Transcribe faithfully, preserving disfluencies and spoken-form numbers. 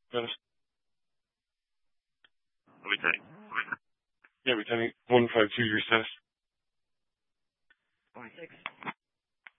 Dennis? Returning. Yeah, returning one five two, your status. Forty-six.